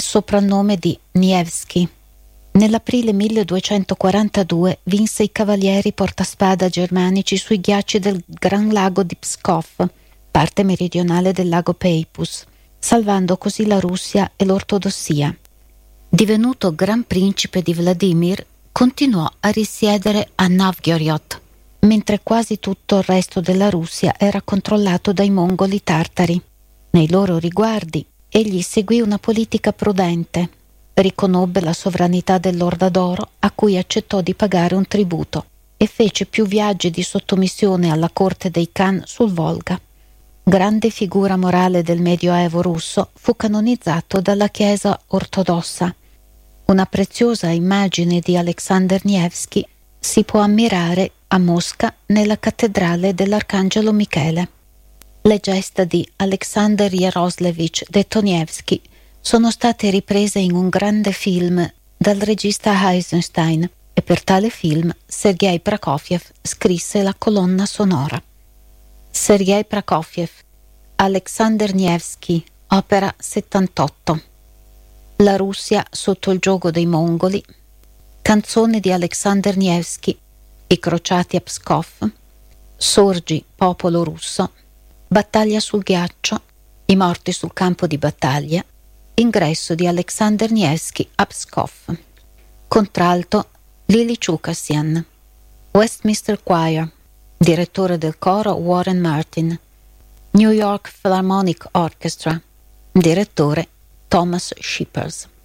soprannome di Niewski. Nell'aprile 1242 vinse i cavalieri portaspada germanici sui ghiacci del Gran Lago di Pskov, parte meridionale del lago Peipus, salvando così la Russia e l'ortodossia. Divenuto Gran Principe di Vladimir, continuò a risiedere a Novgorod, mentre quasi tutto il resto della Russia era controllato dai mongoli tartari. Nei loro riguardi, egli seguì una politica prudente. Riconobbe la sovranità dell'Orda d'Oro, a cui accettò di pagare un tributo, e fece più viaggi di sottomissione alla corte dei Khan sul Volga. Grande figura morale del Medioevo russo, fu canonizzato dalla Chiesa ortodossa. Una preziosa immagine di Alexander Nevsky si può ammirare a Mosca nella cattedrale dell'Arcangelo Michele. Le gesta di Alexander Yaroslevich detto Nevsky sono state riprese in un grande film dal regista Eisenstein e per tale film Sergei Prokofiev scrisse la colonna sonora. Sergei Prokofiev, Alexander Nevsky, opera 78. La Russia sotto il giogo dei mongoli, canzone di Alexander Nevsky, I crociati a Pskov, Sorgi, popolo russo, Battaglia sul ghiaccio, I morti sul campo di battaglia, Ingresso di Alexander Nevsky a Pskov. Contralto Lili Chukassian. Westminster Choir, direttore del coro Warren Martin. New York Philharmonic Orchestra, direttore Thomas Shippers.